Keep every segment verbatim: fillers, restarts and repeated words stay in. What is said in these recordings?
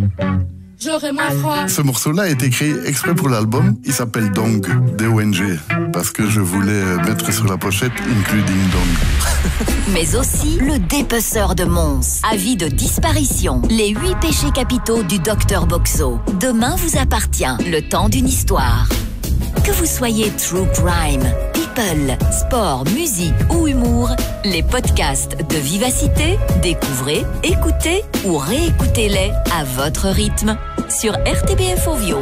J'aurai moins froid. Ce morceau-là a été créé exprès pour l'album. Il s'appelle Dong, D O N G, parce que je voulais mettre sur la pochette Including Dong. Mais aussi le dépeceur de Mons. Avis de disparition. Les huit péchés capitaux du docteur Boxo. Demain vous appartient. Le temps d'une histoire. Que vous soyez true crime, people, sport, musique ou humour, les podcasts de Vivacité, découvrez, écoutez ou réécoutez-les à votre rythme sur R T B F Ovio.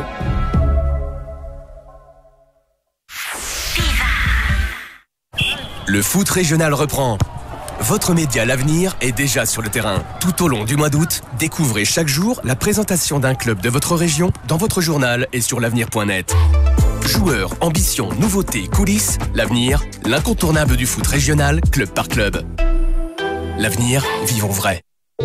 Le foot régional reprend. Votre média L'Avenir est déjà sur le terrain. Tout au long du mois d'août, découvrez chaque jour la présentation d'un club de votre région dans votre journal et sur l'avenir point net. Joueurs, ambitions, nouveautés, coulisses, L'Avenir, l'incontournable du foot régional, club par club. L'Avenir, vivons vrai.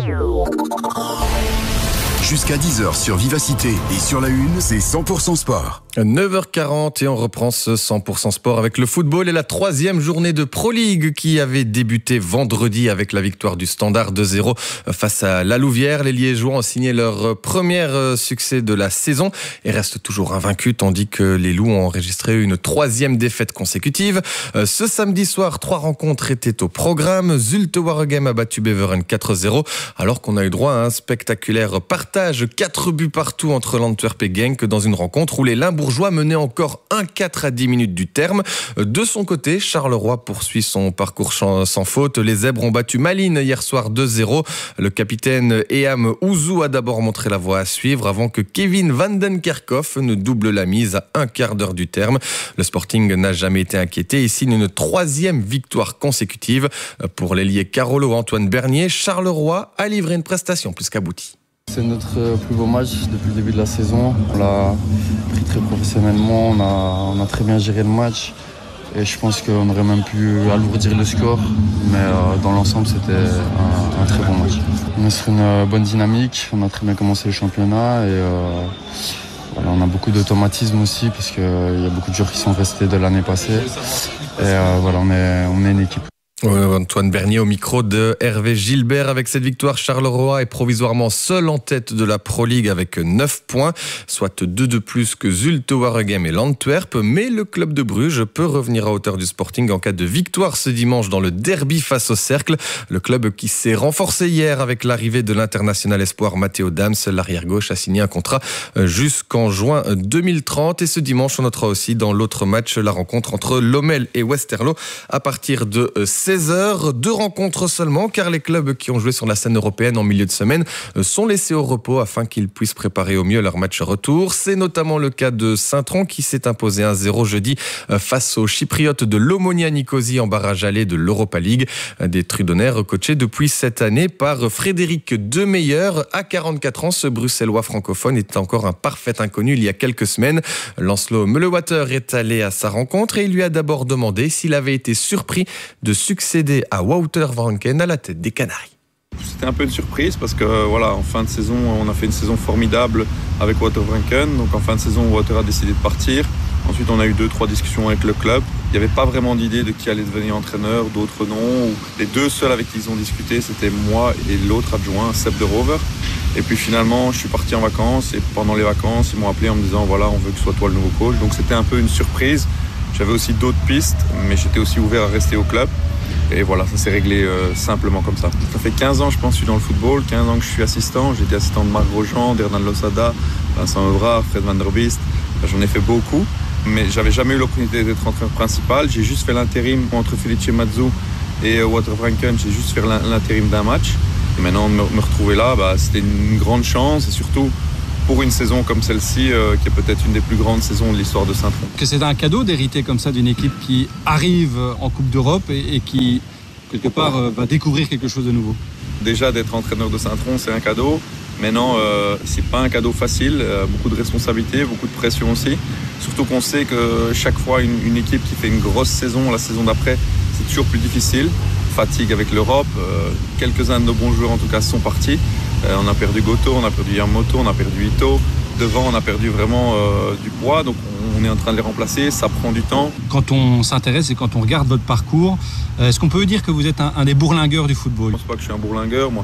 Jusqu'à dix heures sur Vivacité et sur la Une, c'est cent pour cent sport. neuf heures quarante et on reprend ce cent pour cent sport avec le football et la troisième journée de Pro League qui avait débuté vendredi avec la victoire du Standard deux zéro face à la Louvière. Les Liégeois ont signé leur premier succès de la saison et restent toujours invaincus tandis que les Loups ont enregistré une troisième défaite consécutive. Ce samedi soir, trois rencontres étaient au programme. Zulte Waregem a battu Beveren quatre zéro alors qu'on a eu droit à un spectaculaire partage. quatre buts partout entre l'Antwerp et Genk dans une rencontre où les Limbourgeois menaient encore un quatre à dix minutes du terme. De son côté, Charleroi poursuit son parcours sans faute. Les Zèbres ont battu Malines hier soir deux zéro. Le capitaine Eham Ouzou a d'abord montré la voie à suivre avant que Kevin Vandenkerkhoff ne double la mise à un quart d'heure du terme. Le Sporting n'a jamais été inquiété et signe une troisième victoire consécutive. Pour l'ailier Carolo Antoine Bernier, Charleroi a livré une prestation plus qu'aboutie. C'est notre plus beau match depuis le début de la saison. On l'a pris très professionnellement, on a, on a très bien géré le match. Et je pense qu'on aurait même pu alourdir le score. Mais euh, dans l'ensemble, c'était un, un très bon match. On est sur une bonne dynamique, on a très bien commencé le championnat. Et euh, voilà, on a beaucoup d'automatisme aussi, parce qu'il y a beaucoup de joueurs qui sont restés de l'année passée. Et euh, voilà, on est, on est une équipe. Antoine Bernier au micro de Hervé Gilbert. Avec cette victoire, Charleroi est provisoirement seul en tête de la Pro League avec neuf points, soit deux de plus que Zulte Waregem et l'Antwerp. Mais le club de Bruges peut revenir à hauteur du Sporting en cas de victoire ce dimanche dans le derby face au Cercle. Le club qui s'est renforcé hier avec l'arrivée de l'international espoir Matteo Dams, l'arrière-gauche, a signé un contrat jusqu'en juin deux mille trente. Et ce dimanche, on notera aussi dans l'autre match la rencontre entre Lommel et Westerlo à partir de seize heures. Deux rencontres seulement, car les clubs qui ont joué sur la scène européenne en milieu de semaine sont laissés au repos afin qu'ils puissent préparer au mieux leur match retour. C'est notamment le cas de Saint-Tron qui s'est imposé un zéro jeudi face aux Chypriotes de l'Omonia Nicosie en barrage aller de l'Europa League. Des Trudonnaires coachés depuis cette année par Frédéric Demeyer. À quarante-quatre ans, ce Bruxellois francophone était encore un parfait inconnu il y a quelques semaines. Lancelot Meulewater est allé à sa rencontre et il lui a d'abord demandé s'il avait été surpris de succéder à Wouter Vranken à la tête des Canaries. C'était un peu une surprise parce que voilà, en fin de saison, on a fait une saison formidable avec Wouter Vranken. Donc en fin de saison, Wouter a décidé de partir. Ensuite, on a eu deux, trois discussions avec le club. Il n'y avait pas vraiment d'idée de qui allait devenir entraîneur, d'autres non. Les deux seuls avec qui ils ont discuté, c'était moi et l'autre adjoint, Seb de Rover. Et puis finalement, je suis parti en vacances et pendant les vacances, ils m'ont appelé en me disant voilà, on veut que ce soit toi le nouveau coach. Donc c'était un peu une surprise. J'avais aussi d'autres pistes, mais j'étais aussi ouvert à rester au club. Et voilà, ça s'est réglé euh, simplement comme ça. Ça fait quinze ans, je pense, que je suis dans le football, quinze ans que je suis assistant. J'ai été assistant de Marc Grosjean, d'Hernan Losada, Vincent Evra, Fred Van Der Beest. J'en ai fait beaucoup, mais j'avais jamais eu l'opportunité d'être entraîneur principal. J'ai juste fait l'intérim entre Felice Mazzu et euh, Wouter Vranken. J'ai juste fait l'intérim d'un match. Et maintenant, me, me retrouver là, bah, c'était une grande chance et surtout pour une saison comme celle-ci, euh, qui est peut-être une des plus grandes saisons de l'histoire de Saint-Tron. Que c'est un cadeau d'hériter comme ça d'une équipe qui arrive en Coupe d'Europe et, et qui, quelque part, euh, va découvrir quelque chose de nouveau. Déjà, d'être entraîneur de Saint-Tron, c'est un cadeau. Maintenant, euh, c'est pas un cadeau facile. Euh, beaucoup de responsabilités, beaucoup de pression aussi. Surtout qu'on sait que chaque fois, une, une équipe qui fait une grosse saison, la saison d'après, c'est toujours plus difficile. Fatigue avec l'Europe. Euh, quelques-uns de nos bons joueurs, en tout cas, sont partis. Euh, on a perdu Goto, on a perdu Yamamoto, on a perdu Ito. Devant, on a perdu vraiment euh, du poids, donc on est en train de les remplacer, ça prend du temps. Quand on s'intéresse et quand on regarde votre parcours, est-ce qu'on peut dire que vous êtes un, un des bourlingueurs du football ? Je ne pense pas que je suis un bourlingueur, moi. Je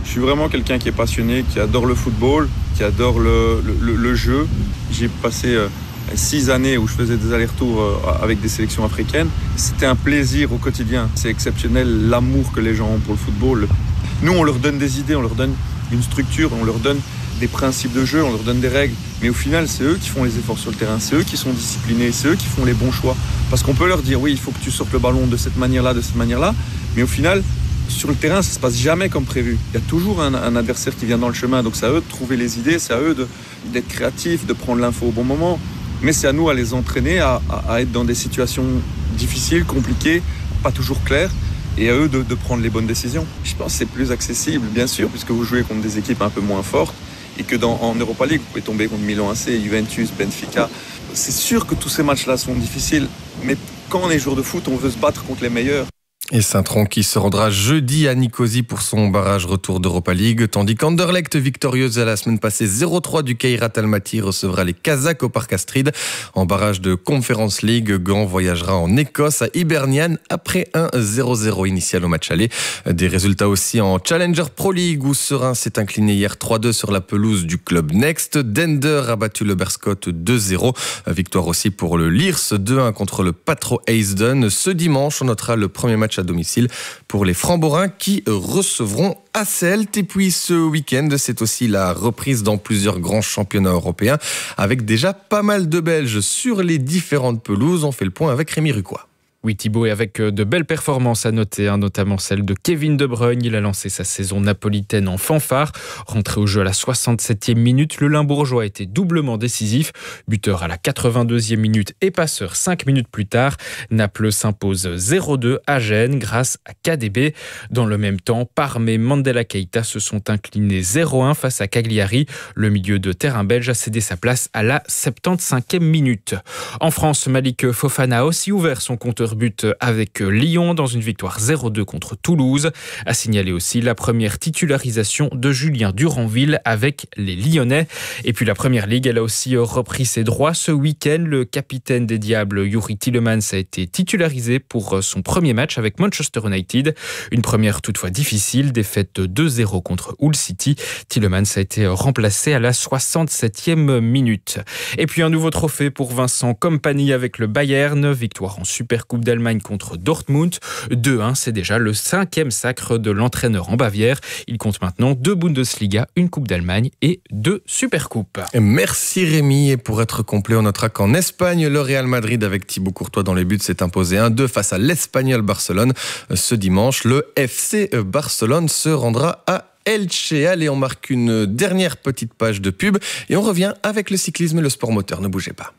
Je suis vraiment quelqu'un qui est passionné, qui adore le football, qui adore le, le, le jeu. J'ai passé euh, six années où je faisais des allers-retours euh, avec des sélections africaines. C'était un plaisir au quotidien. C'est exceptionnel l'amour que les gens ont pour le football. Nous, on leur donne des idées, on leur donne une structure, on leur donne des principes de jeu, on leur donne des règles. Mais au final, c'est eux qui font les efforts sur le terrain, c'est eux qui sont disciplinés, c'est eux qui font les bons choix. Parce qu'on peut leur dire, oui, il faut que tu sortes le ballon de cette manière-là, de cette manière-là. Mais au final, sur le terrain, ça ne se passe jamais comme prévu. Il y a toujours un, un adversaire qui vient dans le chemin. Donc c'est à eux de trouver les idées, c'est à eux de, d'être créatifs, de prendre l'info au bon moment. Mais c'est à nous à les entraîner, à, à, à être dans des situations difficiles, compliquées, pas toujours claires. Et à eux de, de prendre les bonnes décisions. Je pense que c'est plus accessible, bien sûr, puisque vous jouez contre des équipes un peu moins fortes. Et que dans, en Europa League, vous pouvez tomber contre Milan A C, Juventus, Benfica. C'est sûr que tous ces matchs-là sont difficiles. Mais quand on est joueur de foot, on veut se battre contre les meilleurs. Et Saint-Tron qui se rendra jeudi à Nicosie pour son barrage retour d'Europa League, tandis qu'Anderlecht, victorieuse à la semaine passée zéro trois du Kairat Almaty, recevra les Kazakhs au Parc Astrid. En barrage de Conference League, Gand voyagera en Écosse à Hibernian après un zéro zéro initial au match aller. Des résultats aussi en Challenger Pro League où Serein s'est incliné hier trois deux sur la pelouse du club Next. Dender a battu le Berscott deux zéro. Victoire aussi pour le Leers deux un contre le Patro Heisden. Ce dimanche, on notera le premier match à domicile pour les Framborains qui recevront Hasselt. Et puis ce week-end, c'est aussi la reprise dans plusieurs grands championnats européens avec déjà pas mal de Belges sur les différentes pelouses. On fait le point avec Rémi Rucois. Oui Thibaut, et avec de belles performances à noter, hein, notamment celle de Kevin De Bruyne. Il a lancé sa saison napolitaine en fanfare. Rentré au jeu à la soixante-septième minute, le Limbourgeois a été doublement décisif. Buteur à la quatre-vingt-deuxième minute et passeur cinq minutes plus tard. Naples s'impose zéro deux à Gênes grâce à K D B. Dans le même temps, Parme et Mandela Keita se sont inclinés zéro un face à Cagliari. Le milieu de terrain belge a cédé sa place à la soixante-quinzième minute. En France, Malik Fofana a aussi ouvert son compteur but avec Lyon dans une victoire zéro deux contre Toulouse. A signalé aussi la première titularisation de Julien Duranville avec les Lyonnais. Et puis la Première Ligue, elle a aussi repris ses droits ce week-end. Le capitaine des Diables, Youri Tielemans, a été titularisé pour son premier match avec Manchester United. Une première toutefois difficile, défaite deux zéro contre Hull City. Tielemans a été remplacé à la soixante-septième minute. Et puis un nouveau trophée pour Vincent Kompany avec le Bayern. Victoire en Supercoupe d'Allemagne contre Dortmund. deux un, c'est déjà le cinquième sacre de l'entraîneur en Bavière. Il compte maintenant deux Bundesliga, une Coupe d'Allemagne et deux Supercoupes. Merci Rémi. Et pour être complet, on notera qu'en Espagne, le Real Madrid avec Thibaut Courtois dans les buts s'est imposé un deux face à l'Espagnol Barcelone. Ce dimanche, le F C Barcelone se rendra à Elche. Allez, on marque une dernière petite page de pub et on revient avec le cyclisme et le sport moteur. Ne bougez pas.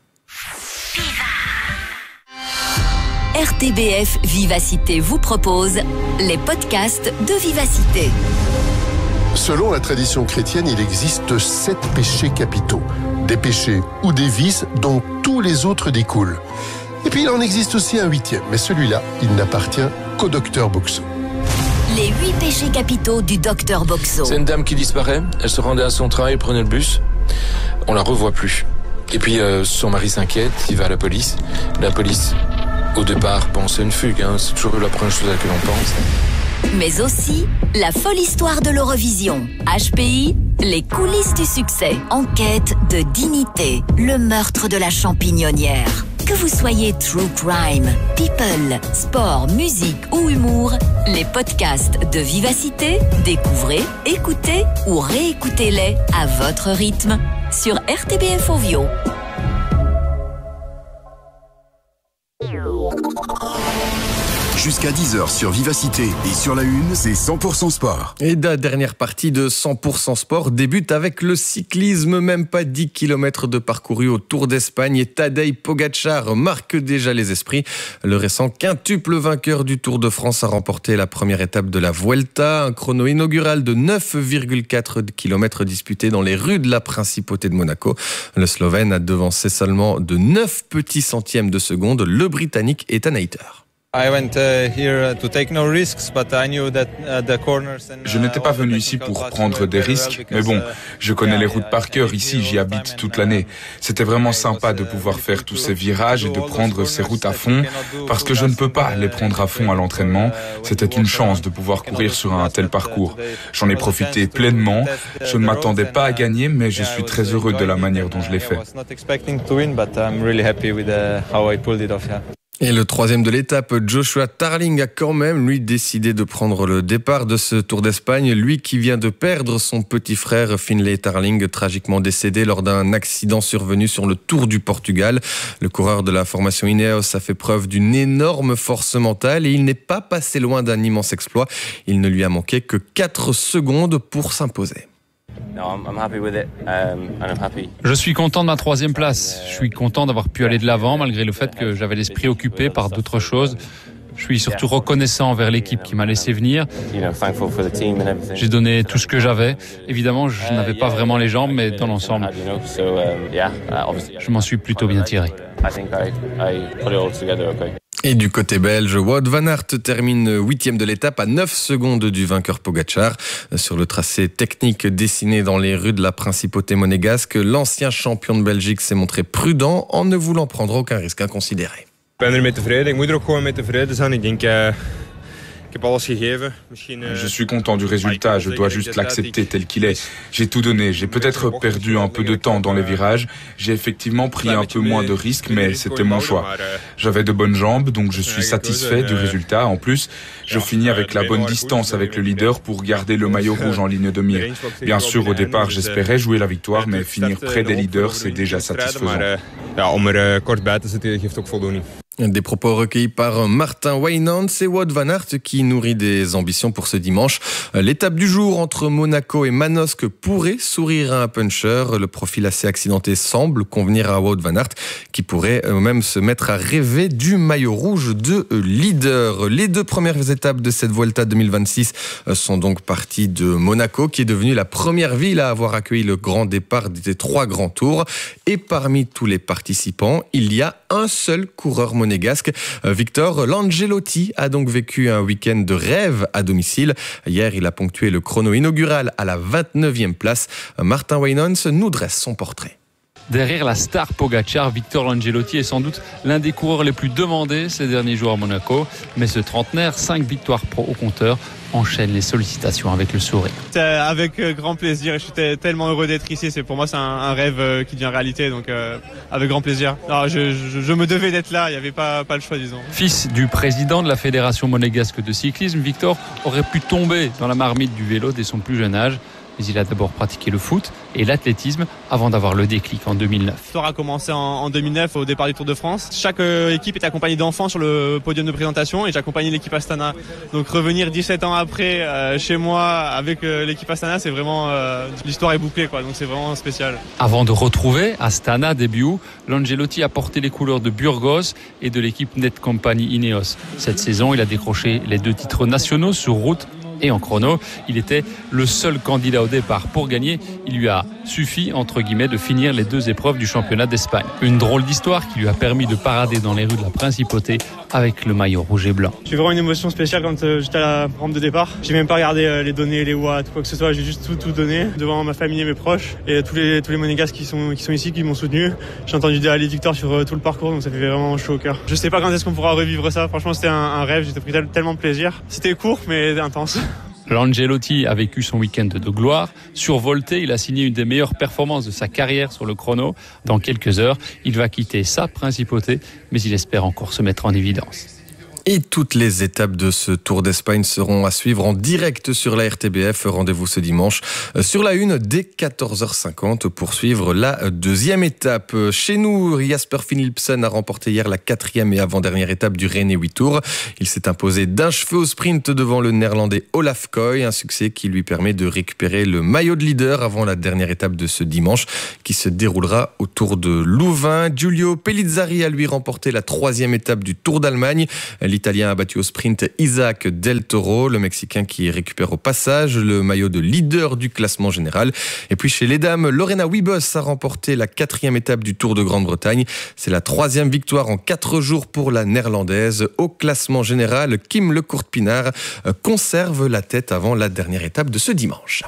R T B F Vivacité vous propose les podcasts de Vivacité. Selon la tradition chrétienne, il existe sept péchés capitaux. Des péchés ou des vices dont tous les autres découlent. Et puis il en existe aussi un huitième, mais celui-là, il n'appartient qu'au docteur Boxo. Les huit péchés capitaux du docteur Boxo. C'est une dame qui disparaît, elle se rendait à son travail, prenait le bus, on la revoit plus. Et puis euh, son mari s'inquiète, il va à la police. La police, au départ, pense à une fugue, hein. C'est toujours la première chose à laquelle on pense. Mais aussi la folle histoire de l'Eurovision. H P I, les coulisses du succès. Enquête de dignité, le meurtre de la champignonnière. Que vous soyez true crime, people, sport, musique ou humour, les podcasts de Vivacité, découvrez, écoutez ou réécoutez-les à votre rythme sur R T B F Ovio. Jusqu'à dix heures sur Vivacité et sur la Une, c'est cent pour cent sport. Et la dernière partie de cent pour cent sport débute avec le cyclisme. Même pas dix kilomètres de parcouru au Tour d'Espagne et Tadej Pogačar marque déjà les esprits. Le récent quintuple vainqueur du Tour de France a remporté la première étape de la Vuelta, un chrono inaugural de neuf virgule quatre kilomètres disputé dans les rues de la Principauté de Monaco. Le Slovène a devancé seulement de neuf petits centièmes de seconde le Britannique Ethan Hayter. Je n'étais pas venu ici pour prendre des risques, mais bon, je connais les routes par cœur ici, j'y habite toute l'année. C'était vraiment sympa de pouvoir faire tous ces virages et de prendre ces routes à fond, parce que je ne peux pas les prendre à fond à l'entraînement. C'était une chance de pouvoir courir sur un tel parcours. J'en ai profité pleinement. Je ne m'attendais pas à gagner, mais je suis très heureux de la manière dont je l'ai fait. Et le troisième de l'étape, Joshua Tarling a quand même, lui, décidé de prendre le départ de ce Tour d'Espagne. Lui qui vient de perdre son petit frère Finlay Tarling, tragiquement décédé lors d'un accident survenu sur le Tour du Portugal. Le coureur de la formation Ineos a fait preuve d'une énorme force mentale et il n'est pas passé loin d'un immense exploit. Il ne lui a manqué que quatre secondes pour s'imposer. Je suis content de ma troisième place. Je suis content d'avoir pu aller de l'avant malgré le fait que j'avais l'esprit occupé par d'autres choses. Je suis surtout reconnaissant envers l'équipe qui m'a laissé venir. J'ai donné tout ce que j'avais. Évidemment, je n'avais pas vraiment les jambes, mais dans l'ensemble, je m'en suis plutôt bien tiré. Et du côté belge, Wout van Aert termine huitième de l'étape à neuf secondes du vainqueur Pogačar. Sur le tracé technique dessiné dans les rues de la principauté monégasque, l'ancien champion de Belgique s'est montré prudent en ne voulant prendre aucun risque inconsidéré. Je suis content du résultat, je dois juste l'accepter tel qu'il est. J'ai tout donné, j'ai peut-être perdu un peu de temps dans les virages, j'ai effectivement pris un peu moins de risques, mais c'était mon choix. J'avais de bonnes jambes, donc je suis satisfait du résultat. En plus, je finis avec la bonne distance avec le leader pour garder le maillot rouge en ligne de mire. Bien sûr, au départ, j'espérais jouer la victoire, mais finir près des leaders, c'est déjà satisfaisant. Des propos recueillis par Martin Wynand, c'est Wout van Aert qui nourrit des ambitions pour ce dimanche. L'étape du jour entre Monaco et Manosque pourrait sourire à un puncher. Le profil assez accidenté semble convenir à Wout van Aert qui pourrait même se mettre à rêver du maillot rouge de leader. Les deux premières étapes de cette Vuelta deux mille vingt-six sont donc parties de Monaco qui est devenue la première ville à avoir accueilli le grand départ des trois grands tours. Et parmi tous les participants, il y a un seul coureur monégasque. Victor Langelotti a donc vécu un week-end de rêve à domicile. Hier, il a ponctué le chrono inaugural à la vingt-neuvième place. Martin Wynand nous dresse son portrait. Derrière la star Pogačar, Victor Langelotti est sans doute l'un des coureurs les plus demandés ces derniers jours à Monaco. Mais ce trentenaire, cinq victoires pro au compteur, enchaîne les sollicitations avec le sourire. Avec grand plaisir, je suis tellement heureux d'être ici. C'est pour moi c'est un, un rêve qui devient réalité, donc euh, avec grand plaisir. Alors, je, je, je me devais d'être là, il n'y avait pas, pas le choix, disons. Fils du président de la Fédération monégasque de cyclisme, Victor aurait pu tomber dans la marmite du vélo dès son plus jeune âge. Mais il a d'abord pratiqué le foot et l'athlétisme avant d'avoir le déclic en deux mille neuf. L'histoire a commencé en, en deux mille neuf au départ du Tour de France. Chaque euh, équipe était accompagnée d'enfants sur le podium de présentation et j'ai accompagné l'équipe Astana. Donc revenir dix-sept ans après euh, chez moi avec euh, l'équipe Astana, c'est vraiment euh, l'histoire est bouclée quoi. Donc c'est vraiment spécial. Avant de retrouver Astana début août, Langelotti a porté les couleurs de Burgos et de l'équipe Net Company Ineos. Cette saison, il a décroché les deux titres nationaux sur route et en chrono. Il était le seul candidat au départ pour gagner. Il lui a suffi, entre guillemets, de finir les deux épreuves du championnat d'Espagne. Une drôle d'histoire qui lui a permis de parader dans les rues de la Principauté avec le maillot rouge et blanc. J'ai vraiment une émotion spéciale quand euh, j'étais à la rampe de départ. J'ai même pas regardé euh, les données, les watts, quoi que ce soit. J'ai juste tout, tout donné devant ma famille et mes proches et tous les, tous les monégasques qui sont, qui sont ici, qui m'ont soutenu. J'ai entendu des Victor sur euh, tout le parcours, donc ça fait vraiment chaud au cœur. Je sais pas quand est-ce qu'on pourra revivre ça. Franchement, c'était un, un rêve. J'ai pris tellement de plaisir. C'était court, mais intense. Langelotti a vécu son week-end de gloire. Survolté, il a signé une des meilleures performances de sa carrière sur le chrono. Dans quelques heures, il va quitter sa principauté, mais il espère encore se mettre en évidence. Et toutes les étapes de ce Tour d'Espagne seront à suivre en direct sur la R T B F. Rendez-vous ce dimanche sur la une dès quatorze heures cinquante pour suivre la deuxième étape. Chez nous, Jasper Philipsen a remporté hier la quatrième et avant-dernière étape du René huit Tours. Il s'est imposé d'un cheveu au sprint devant le néerlandais Olaf Koy, un succès qui lui permet de récupérer le maillot de leader avant la dernière étape de ce dimanche qui se déroulera autour de Louvain. Giulio Pellizzari a lui remporté la troisième étape du Tour d'Allemagne. l'Italien a battu au sprint Isaac Del Toro, le Mexicain qui récupère au passage le maillot de leader du classement général. Et puis chez les dames, Lorena Wiebes a remporté la quatrième étape du Tour de Grande-Bretagne. C'est la troisième victoire en quatre jours pour la Néerlandaise. Au classement général, Kim Le Court-Pinard conserve la tête avant la dernière étape de ce dimanche.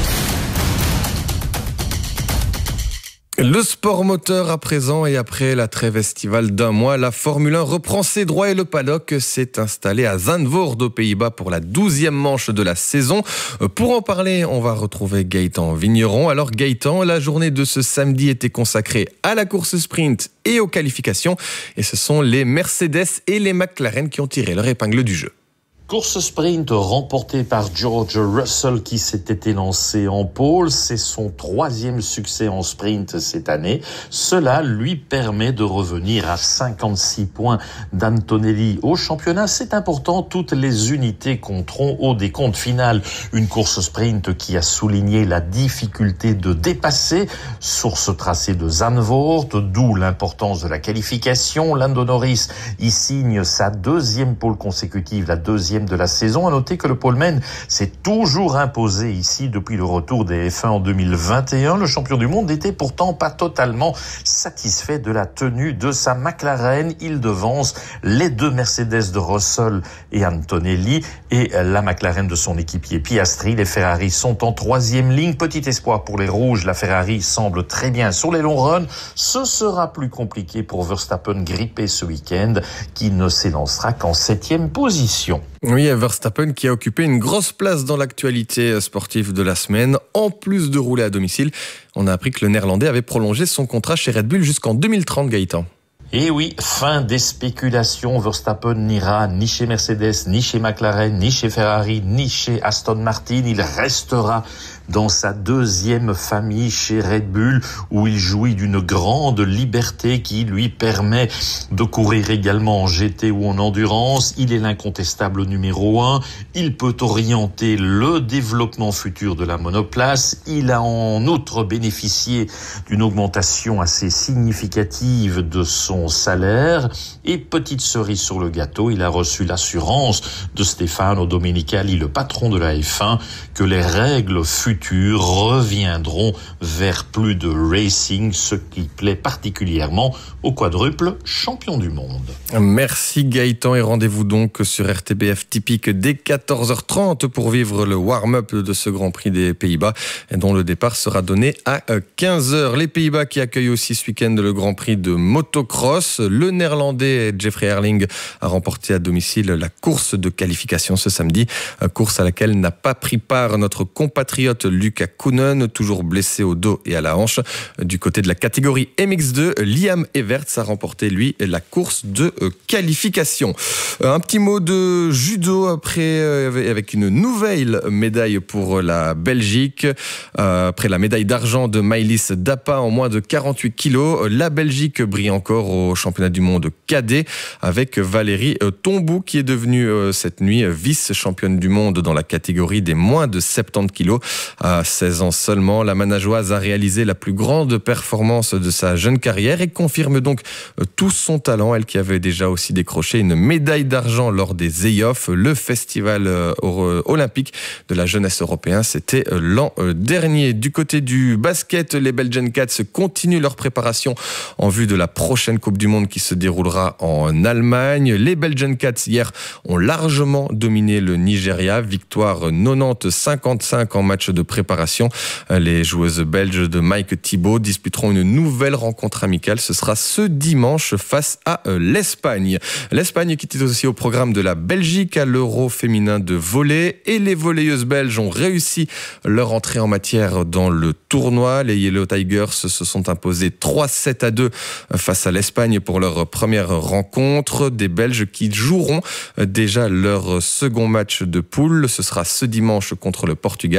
Le sport moteur à présent et après la trêve estivale d'un mois, la Formule un reprend ses droits et le paddock s'est installé à Zandvoort aux Pays-Bas pour la douzième manche de la saison. Pour en parler, on va retrouver Gaëtan Vigneron. Alors Gaëtan, la journée de ce samedi était consacrée à la course sprint et aux qualifications et ce sont les Mercedes et les McLaren qui ont tiré leur épingle du jeu. Course sprint remportée par George Russell qui s'était élancé en pole. C'est son troisième succès en sprint cette année. Cela lui permet de revenir à cinquante-six points d'Antonelli au championnat. C'est important, toutes les unités compteront au décompte final. Une course sprint qui a souligné la difficulté de dépasser sur ce tracé de Zandvoort, d'où l'importance de la qualification. Lando Norris y signe sa deuxième pole consécutive, la deuxième de la saison. À noter que le poleman s'est toujours imposé ici depuis le retour des F un en deux mille vingt et un. Le champion du monde n'était pourtant pas totalement satisfait de la tenue de sa McLaren. Il devance les deux Mercedes de Russell et Antonelli et la McLaren de son équipier Piastri. Les Ferrari sont en troisième ligne. Petit espoir pour les rouges. La Ferrari semble très bien sur les longs runs. Ce sera plus compliqué pour Verstappen grippé ce week-end qui ne s'élancera qu'en septième position. Oui, Verstappen qui a occupé une grosse place dans l'actualité sportive de la semaine. En plus de rouler à domicile, on a appris que le Néerlandais avait prolongé son contrat chez Red Bull jusqu'en deux mille trente, Gaëtan. Et oui, fin des spéculations. Verstappen n'ira ni chez Mercedes, ni chez McLaren, ni chez Ferrari, ni chez Aston Martin. Il restera dans sa deuxième famille chez Red Bull, où il jouit d'une grande liberté qui lui permet de courir également en G T ou en endurance. Il est l'incontestable numéro un. Il peut orienter le développement futur de la monoplace. Il a en outre bénéficié d'une augmentation assez significative de son salaire. Et petite cerise sur le gâteau, il a reçu l'assurance de Stefano Domenicali, le patron de la F un, que les règles futures reviendront vers plus de racing, ce qui plaît particulièrement au quadruple champion du monde. Merci Gaëtan et rendez-vous donc sur R T B F typique dès quatorze heures trente pour vivre le warm-up de ce Grand Prix des Pays-Bas dont le départ sera donné à quinze heures. Les Pays-Bas qui accueillent aussi ce week-end le Grand Prix de motocross. Le Néerlandais Jeffrey Herling a remporté à domicile la course de qualification ce samedi, course à laquelle n'a pas pris part notre compatriote Luca Koenen, toujours blessé au dos et à la hanche. Du côté de la catégorie M X deux, Liam Everts a remporté, lui, la course de qualification. Un petit mot de judo après, avec une nouvelle médaille pour la Belgique. Après la médaille d'argent de Maëlys Dapa en moins de quarante-huit kilos, la Belgique brille encore au championnat du monde cadet avec Valérie Tombou qui est devenue cette nuit vice-championne du monde dans la catégorie des moins de soixante-dix kilos. À seize ans seulement, la Manageoise a réalisé la plus grande performance de sa jeune carrière et confirme donc tout son talent. Elle qui avait déjà aussi décroché une médaille d'argent lors des E I O F, le festival olympique de la jeunesse européenne. C'était l'an dernier. Du côté du basket, les Belgian Cats continuent leur préparation en vue de la prochaine Coupe du Monde qui se déroulera en Allemagne. Les Belgian Cats hier ont largement dominé le Nigeria. Victoire quatre-vingt-dix cinquante-cinq en match de préparation. Les joueuses belges de Mike Thibault disputeront une nouvelle rencontre amicale. Ce sera ce dimanche face à l'Espagne. L'Espagne qui était aussi au programme de la Belgique à l'Euro féminin de volley. Et les volleyeuses belges ont réussi leur entrée en matière dans le tournoi. Les Yellow Tigers se sont imposés trois sept à deux face à l'Espagne pour leur première rencontre. Des Belges qui joueront déjà leur second match de poule. Ce sera ce dimanche contre le Portugal.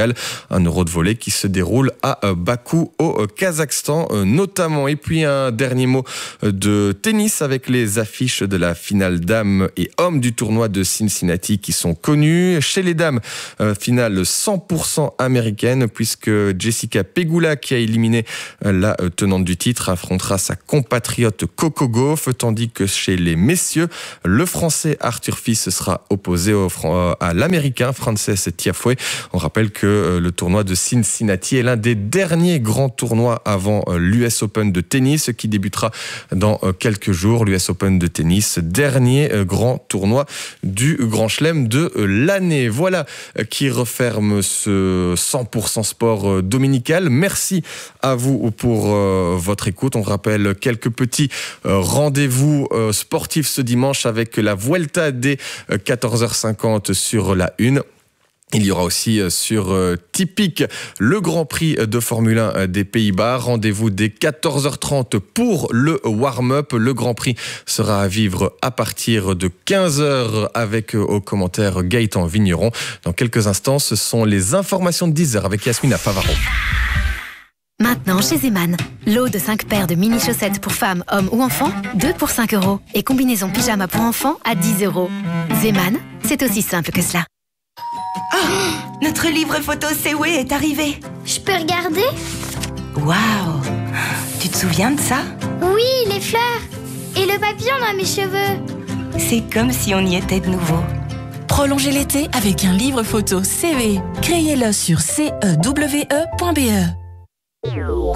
un Euro de volley qui se déroule à Bakou au Kazakhstan notamment. Et puis un dernier mot de tennis avec les affiches de la finale dames et hommes du tournoi de Cincinnati qui sont connues. Chez les dames, finale cent pour cent américaine puisque Jessica Pegula, qui a éliminé la tenante du titre, affrontera sa compatriote Coco Gauff, tandis que chez les messieurs, le français Arthur Fils sera opposé au, à l'américain Frances Tiafoe. On rappelle que le tournoi de Cincinnati est l'un des derniers grands tournois avant l'U S Open de tennis qui débutera dans quelques jours. L'U S Open de tennis, dernier grand tournoi du Grand Chelem de l'année. Voilà qui referme ce cent pour cent sport dominical. Merci à vous pour votre écoute. On rappelle quelques petits rendez-vous sportifs ce dimanche avec la Vuelta dès quatorze heures cinquante sur la une. Il y aura aussi sur Typique le Grand Prix de Formule un des Pays-Bas. Rendez-vous dès quatorze heures trente pour le warm-up. Le Grand Prix sera à vivre à partir de quinze heures avec au commentaire Gaëtan Vigneron. Dans quelques instants, ce sont les informations de dix heures avec Yasmina Favaro. Maintenant chez Zeman, lot de cinq paires de mini-chaussettes pour femmes, hommes ou enfants, deux pour cinq euros. Et combinaison pyjama pour enfants à dix euros. Zeman, c'est aussi simple que cela. Oh, notre livre photo Sewe est arrivé. Je peux regarder? Waouh! Tu te souviens de ça? Oui, les fleurs. Et le papillon dans mes cheveux. C'est comme si on y était de nouveau. Prolongez l'été avec un livre photo C V. Créez-le sur c e w e point b e.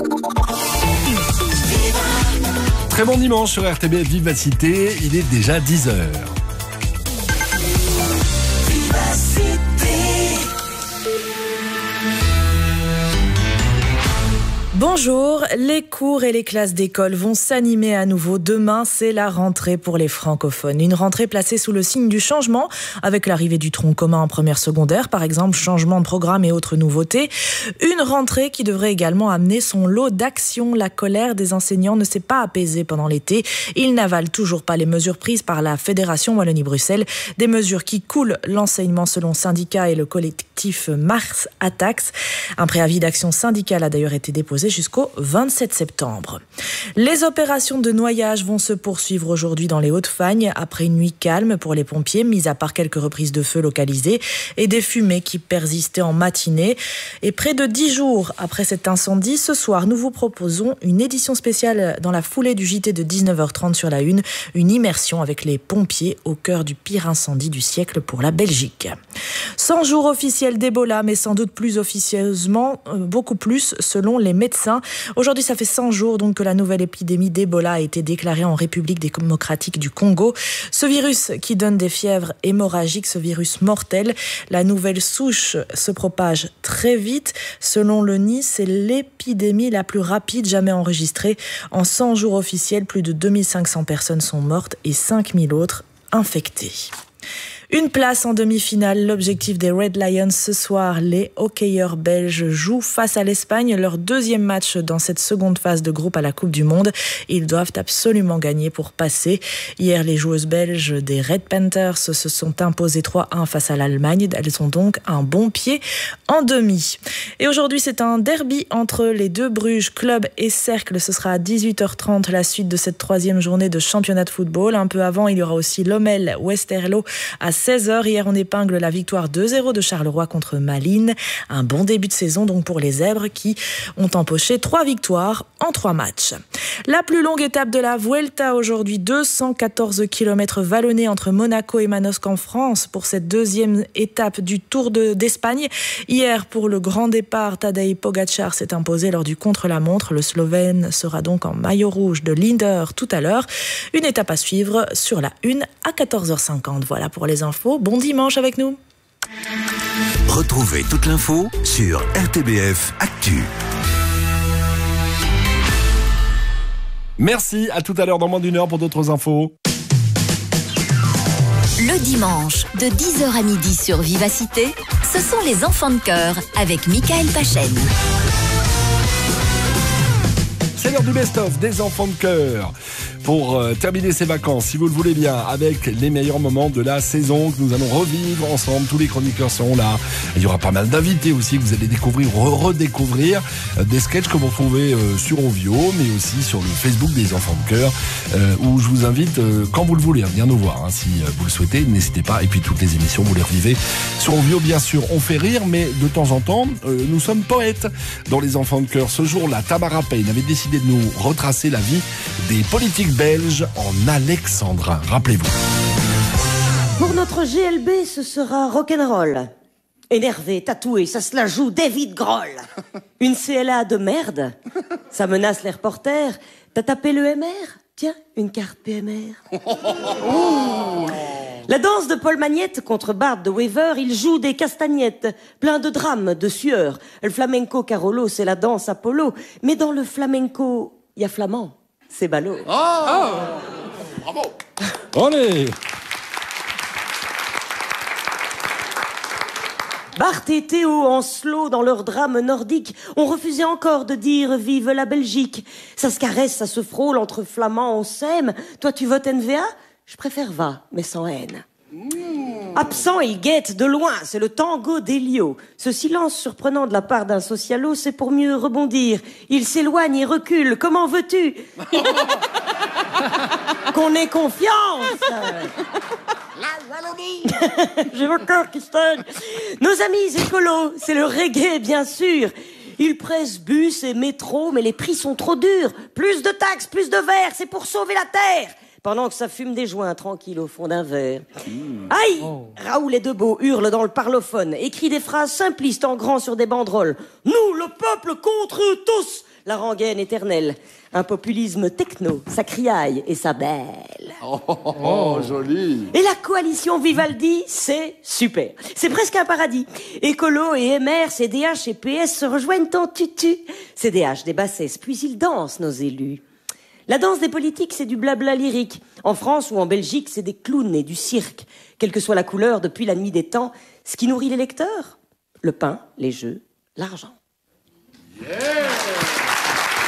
Très bon dimanche sur R T B F Vivacité. Il est déjà dix heures. Bonjour, les cours et les classes d'école vont s'animer à nouveau. Demain, c'est la rentrée pour les francophones. Une rentrée placée sous le signe du changement, avec l'arrivée du tronc commun en première secondaire, par exemple, changement de programme et autres nouveautés. Une rentrée qui devrait également amener son lot d'actions. La colère des enseignants ne s'est pas apaisée pendant l'été. Ils n'avalent toujours pas les mesures prises par la Fédération Wallonie-Bruxelles. Des mesures qui coulent l'enseignement selon syndicats et le collectif Mars Attacks. Un préavis d'action syndicale a d'ailleurs été déposé jusqu'au vingt-sept septembre. Les opérations de noyage vont se poursuivre aujourd'hui dans les Hauts-de-Fagne après une nuit calme pour les pompiers, mis à part quelques reprises de feu localisées et des fumées qui persistaient en matinée. Et près de dix jours après cet incendie, ce soir, nous vous proposons une édition spéciale dans la foulée du J T de dix-neuf heures trente sur la une, une immersion avec les pompiers au cœur du pire incendie du siècle pour la Belgique. cent jours officiels d'Ebola, mais sans doute plus officieusement, beaucoup plus selon les médecins. Aujourd'hui, ça fait cent jours donc que la nouvelle épidémie d'Ebola a été déclarée en République démocratique du Congo. Ce virus qui donne des fièvres hémorragiques, ce virus mortel, la nouvelle souche se propage très vite. Selon l'O N I, c'est l'épidémie la plus rapide jamais enregistrée. En cent jours officiels, plus de deux mille cinq cents personnes sont mortes et cinq mille autres infectées. Une place en demi-finale, l'objectif des Red Lions ce soir. Les hockeyeurs belges jouent face à l'Espagne, leur deuxième match dans cette seconde phase de groupe à la Coupe du Monde. Ils doivent absolument gagner pour passer. Hier, les joueuses belges des Red Panthers se sont imposées trois un face à l'Allemagne. Elles ont donc un bon pied en demi. Et aujourd'hui, c'est un derby entre les deux Bruges, Club et Cercle. Ce sera à dix-huit heures trente, la suite de cette troisième journée de championnat de football. Un peu avant, il y aura aussi Lommel, Westerlo à seize heures. Hier, on épingle la victoire deux zéro de Charleroi contre Malines. Un bon début de saison donc pour les Zèbres qui ont empoché trois victoires en trois matchs. La plus longue étape de la Vuelta aujourd'hui, deux cent quatorze kilomètres vallonnés entre Monaco et Manosque en France pour cette deuxième étape du Tour de, d'Espagne. Hier, pour le grand départ, Tadej Pogačar s'est imposé lors du contre-la-montre. Le Slovène sera donc en maillot rouge de Linder tout à l'heure. Une étape à suivre sur la une à quatorze heures cinquante. Voilà pour les infos. Bon dimanche avec nous. Retrouvez toute l'info sur R T B F Actu. Merci, à tout à l'heure dans moins d'une heure pour d'autres infos. Le dimanche, de dix heures à midi sur Vivacité, ce sont les enfants de cœur avec Michael Pachen. C'est l'heure du best-of des enfants de cœur. pour euh, terminer ces vacances, si vous le voulez bien, avec les meilleurs moments de la saison que nous allons revivre ensemble. Tous les chroniqueurs seront là. Il y aura pas mal d'invités aussi que vous allez découvrir, redécouvrir. Euh, des sketchs que vous retrouvez euh, sur Ovio, mais aussi sur le Facebook des Enfants de Cœur, euh, où je vous invite, euh, quand vous le voulez, à venir nous voir. Hein, si euh, vous le souhaitez, n'hésitez pas. Et puis toutes les émissions, vous les revivez sur Ovio, bien sûr. On fait rire, mais de temps en temps, euh, nous sommes poètes dans les Enfants de Cœur. Ce jour-là, Tamara Payne avait décidé de nous retracer la vie des politiques belges en alexandrin. Rappelez-vous. Pour notre G L B, ce sera rock'n'roll. Énervé, tatoué, ça se la joue David Grohl. Une C L A de merde, ça menace les reporters. T'as tapé le M R? Tiens, une carte P M R. La danse de Paul Magnette contre Bart de Weaver, il joue des castagnettes, plein de drames, de sueur. Le flamenco Carolo, c'est la danse Apollo. Mais dans le flamenco, il y a flamand. C'est ballot. Oh, oh. Bravo. Allez. Bart et Théo en slow dans leur drame nordique ont refusé encore de dire vive la Belgique. Ça se caresse, ça se frôle entre flamands, on s'aime. Toi tu votes N V A? Je préfère va, mais sans haine. Mmh. Absent, il guette de loin, c'est le tango d'Elio. Ce silence surprenant de la part d'un socialo, c'est pour mieux rebondir. Il s'éloigne et recule, comment veux-tu qu'on ait confiance? La Wallonie. J'ai le cœur qui stagne. Nos amis écolos, c'est le reggae, bien sûr. Ils pressent bus et métro, mais les prix sont trop durs. Plus de taxes, plus de verre, c'est pour sauver la terre. Pendant que ça fume des joints tranquilles au fond d'un verre. Mmh. Aïe oh. Raoul et Debeau hurle dans le parlophone, écrit des phrases simplistes en grand sur des banderoles. Nous, le peuple, contre eux tous. La rengaine éternelle. Un populisme techno, ça criaille et ça belle. Oh, oh, oh, oh, joli. Et la coalition Vivaldi, c'est super. C'est presque un paradis. Écolo et M R, C D H et P S se rejoignent en tutu. C D H des bassesses, puis ils dansent, nos élus. La danse des politiques, c'est du blabla lyrique. En France ou en Belgique, c'est des clowns et du cirque. Quelle que soit la couleur, depuis la nuit des temps, ce qui nourrit les lecteurs, le pain, les jeux, l'argent.